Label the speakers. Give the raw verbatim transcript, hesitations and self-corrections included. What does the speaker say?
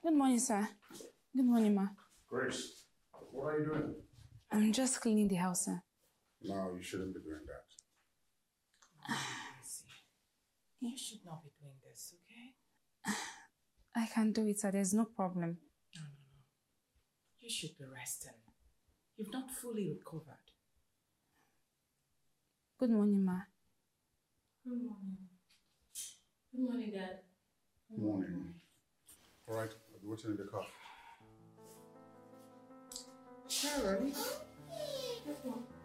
Speaker 1: Good morning, sir. Good morning, ma.
Speaker 2: Grace, what are you doing?
Speaker 1: I'm just cleaning the house, sir.
Speaker 2: No, you shouldn't be doing that.
Speaker 3: You should not be doing this, okay?
Speaker 1: I can do it, sir. There's no problem.
Speaker 3: No, no, no. You should be resting. You've not fully recovered.
Speaker 1: Good morning, ma.
Speaker 4: Good morning. Good morning, Dad.
Speaker 2: Good morning. morning. All right, I'll be waiting in the car.
Speaker 3: Sharon?
Speaker 4: Yes, Mom.